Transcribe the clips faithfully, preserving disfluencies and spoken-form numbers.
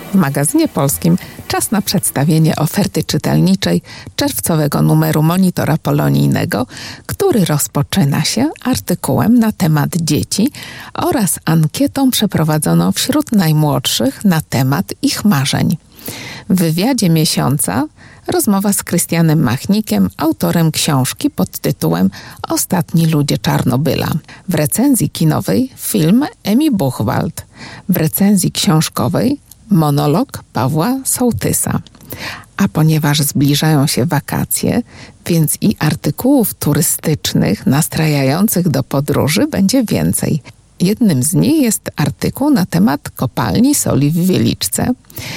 W magazynie polskim czas na przedstawienie oferty czytelniczej czerwcowego numeru Monitora Polonijnego, który rozpoczyna się artykułem na temat dzieci oraz ankietą przeprowadzoną wśród najmłodszych na temat ich marzeń. W wywiadzie miesiąca rozmowa z Krystianem Machnikiem, autorem książki pod tytułem Ostatni ludzie Czarnobyla. W recenzji kinowej film Emi Buchwald. W recenzji książkowej monolog Pawła Sołtysa. A ponieważ zbliżają się wakacje, więc i artykułów turystycznych nastrajających do podróży będzie więcej. Jednym z nich jest artykuł na temat kopalni soli w Wieliczce.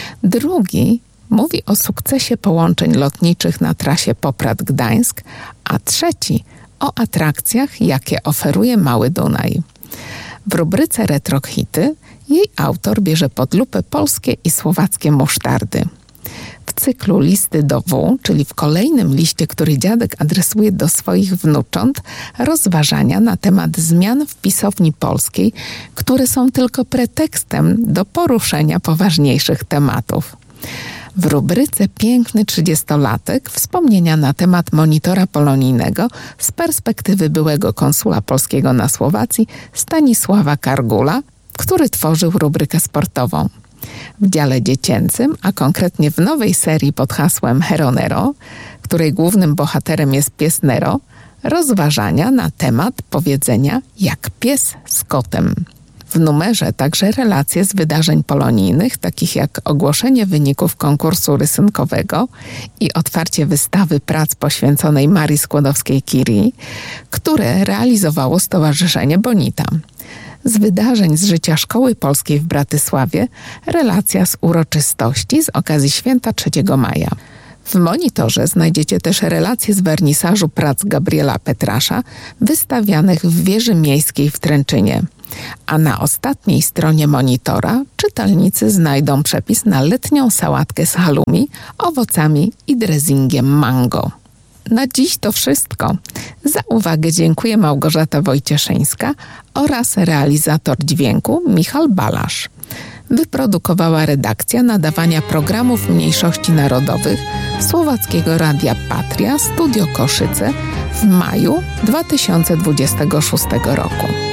Drugi mówi o sukcesie połączeń lotniczych na trasie Poprad-Gdańsk, a trzeci o atrakcjach, jakie oferuje Mały Dunaj. W rubryce Retrohity jej autor bierze pod lupę polskie i słowackie musztardy. W cyklu Listy do W, czyli w kolejnym liście, który dziadek adresuje do swoich wnucząt, rozważania na temat zmian w pisowni polskiej, które są tylko pretekstem do poruszenia poważniejszych tematów. W rubryce Piękny trzydziestolatek wspomnienia na temat Monitora Polonijnego z perspektywy byłego konsula polskiego na Słowacji Stanisława Kargula, który tworzył rubrykę sportową. W dziale dziecięcym, a konkretnie w nowej serii pod hasłem Hero Nero, której głównym bohaterem jest pies Nero, rozważania na temat powiedzenia jak pies z kotem. W numerze także relacje z wydarzeń polonijnych, takich jak ogłoszenie wyników konkursu rysunkowego i otwarcie wystawy prac poświęconej Marii Skłodowskiej-Curie, które realizowało Stowarzyszenie Bonita. Z wydarzeń z życia Szkoły Polskiej w Bratysławie relacja z uroczystości z okazji święta trzeciego maja. W Monitorze znajdziecie też relacje z wernisażu prac Gabriela Petrasza wystawianych w Wieży Miejskiej w Tręczynie. A na ostatniej stronie Monitora czytelnicy znajdą przepis na letnią sałatkę z halloumi, owocami i dressingiem mango. Na dziś to wszystko. Za uwagę dziękuję Małgorzata Wojcieszyńska oraz realizator dźwięku Michał Balasz. Wyprodukowała redakcja nadawania programów mniejszości narodowych Słowackiego Radia Patria Studio Koszyce w maju dwa tysiące dwudziestego szóstego roku.